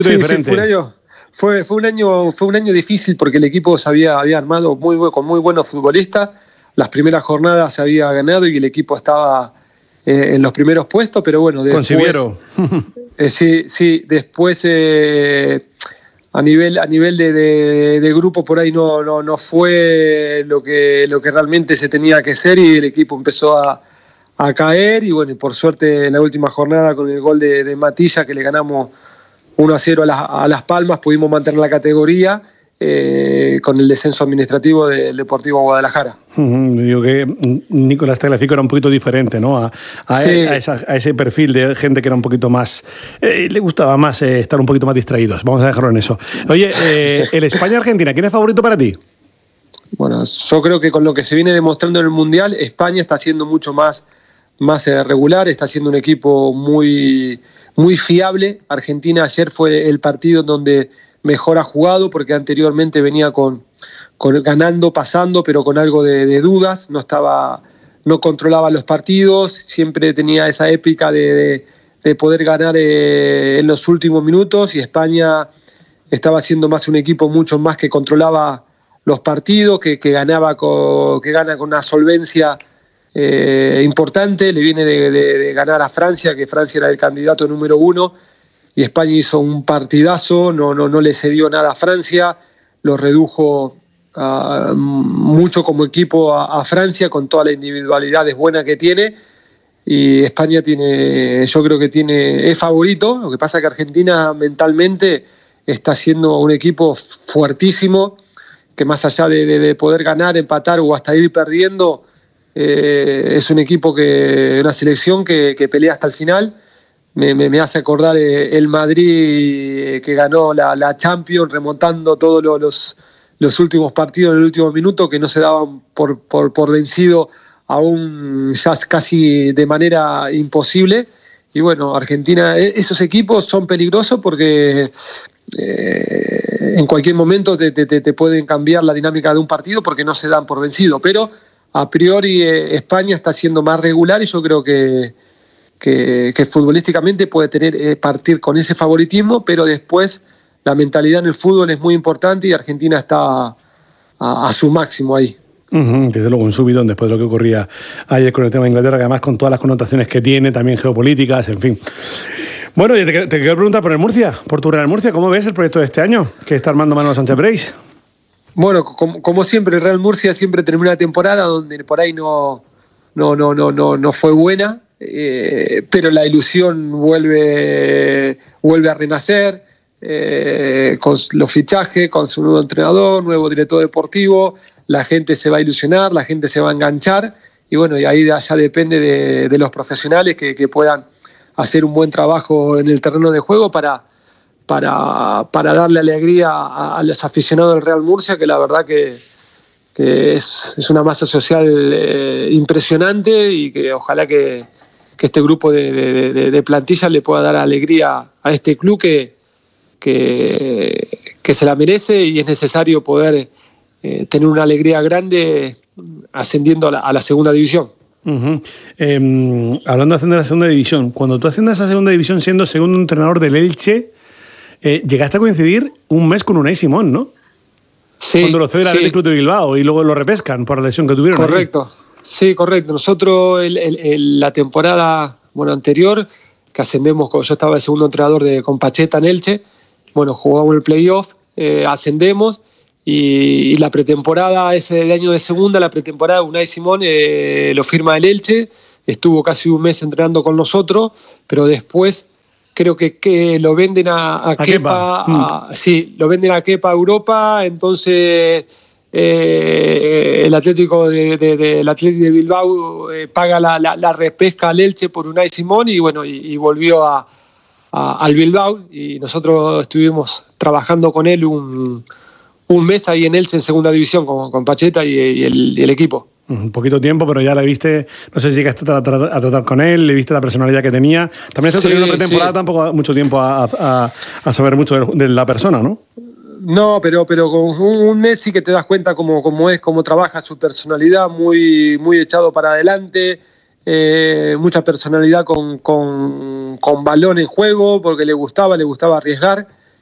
Sí, fue un año difícil porque el equipo se había armado con muy buenos futbolistas. Las primeras jornadas se había ganado y el equipo estaba en los primeros puestos, pero bueno, después... Con Siviero. Sí, después a nivel de grupo por ahí no fue lo que realmente se tenía que ser y el equipo empezó a caer y bueno, y por suerte en la última jornada con el gol de Matilla que le ganamos 1-0 a Las Palmas, pudimos mantener la categoría con el descenso administrativo del Deportivo Guadalajara. Digo que Nicolás Tagliafico era un poquito diferente, ¿no? A ese perfil de gente que era un poquito más... le gustaba más estar un poquito más distraídos. Vamos a dejarlo en eso. Oye, el España-Argentina, ¿quién es favorito para ti? Bueno, yo creo que con lo que se viene demostrando en el Mundial, España está siendo mucho más regular, está siendo un equipo muy fiable. Argentina ayer fue el partido en donde mejor ha jugado porque anteriormente venía con ganando, pasando, pero con algo de dudas, no controlaba los partidos, siempre tenía esa épica de poder ganar en los últimos minutos y España estaba siendo más un equipo mucho más que controlaba los partidos, que gana con una solvencia importante, le viene de ganar a Francia, que Francia era el candidato número 1 y España hizo un partidazo, no le cedió nada a Francia, lo redujo mucho como equipo a Francia con todas las individualidades buenas que tiene y España yo creo que es favorito, lo que pasa es que Argentina mentalmente está siendo un equipo fuertísimo que más allá de poder ganar, empatar o hasta ir perdiendo, es un equipo una selección que pelea hasta el final. Me hace acordar el Madrid que ganó la Champions remontando todos los últimos partidos en el último minuto que no se daban por vencido aún ya casi de manera imposible y bueno, Argentina, esos equipos son peligrosos porque en cualquier momento te pueden cambiar la dinámica de un partido porque no se dan por vencido, pero a priori España está siendo más regular y yo creo que futbolísticamente puede partir con ese favoritismo, pero después la mentalidad en el fútbol es muy importante y Argentina está a su máximo ahí. Desde luego un subidón después de lo que ocurría ayer con el tema de Inglaterra, que además con todas las connotaciones que tiene, también geopolíticas, en fin. Bueno, y te quiero preguntar por el Murcia, por tu Real Murcia, ¿cómo ves el proyecto de este año que está armando Manuel Sánchez Breis? Bueno, como siempre, el Real Murcia siempre termina la temporada donde por ahí no fue buena, pero la ilusión vuelve a renacer con los fichajes, con su nuevo entrenador, nuevo director deportivo, la gente se va a ilusionar, la gente se va a enganchar y bueno, y ahí ya depende de los profesionales que puedan hacer un buen trabajo en el terreno de juego para darle alegría a los aficionados del Real Murcia, que la verdad que es una masa social impresionante y que ojalá que este grupo de plantillas le pueda dar alegría a este club que se la merece y es necesario poder tener una alegría grande ascendiendo a la segunda división. Hablando de ascender a la segunda división, cuando tú asciendes a segunda división siendo segundo entrenador del Elche, llegaste a coincidir un mes con Unai Simón, ¿no? Sí. Cuando lo cede al Athletic Club de Bilbao y luego lo repescan por la lesión que tuvieron. Correcto. Ahí. Sí, correcto. Nosotros la temporada anterior, que ascendemos, yo estaba de segundo entrenador con Pacheta en Elche, jugamos el playoff, ascendemos y la pretemporada, ese el año de segunda, la pretemporada Unai Simón lo firma el Elche, estuvo casi un mes entrenando con nosotros, pero después creo que lo venden a Kepa, sí, lo venden a Kepa a Europa, entonces el Atlético del Athletic de Bilbao paga la repesca al Elche por Unai Simón y volvió al Bilbao y nosotros estuvimos trabajando con él un mes ahí en Elche en segunda división con Pacheta y el equipo. Un poquito tiempo, pero ya le viste, no sé si llegaste a tratar con él, le viste la personalidad que tenía. También se tenido una pretemporada, tampoco mucho tiempo a saber mucho de la persona, ¿no? No, pero con un mes sí que te das cuenta cómo es, cómo trabaja su personalidad, muy echado para adelante, mucha personalidad con balón en juego, porque le gustaba arriesgar.